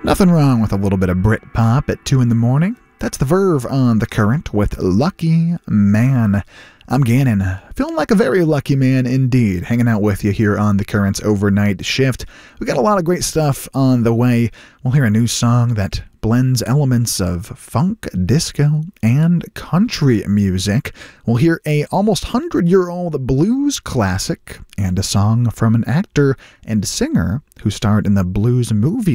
Nothing wrong with a little bit of Britpop at 2 in the morning. That's The Verve on The Current with Lucky Man. I'm Gannon, feeling like a very lucky man indeed, hanging out with you here on The Current's overnight shift. We got a lot of great stuff on the way. We'll hear a new song that blends elements of funk, disco, and country music. We'll hear a almost 100-year-old blues classic and a song from an actor and singer who starred in the blues movie